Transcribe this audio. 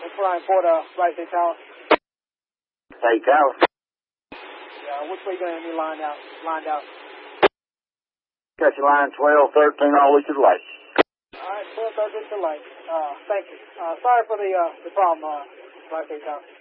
flying for the Right State Tower. State Tower. Yeah, which way you gonna be lined out? Got your line 12, 13, all the way to the light. All right, 12, 13 to the light. Thank you. Sorry for the problem, Right State Tower.